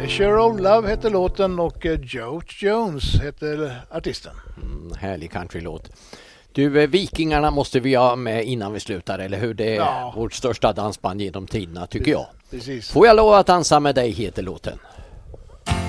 Measure of Love heter låten och George Jones heter artisten. Härlig countrylåt. Du, Vikingarna måste vi ha med innan vi slutar, eller hur? Det är vårt största dansband genom tiderna, tycker jag. Precis. Får jag lov att dansa med dig, heter låten.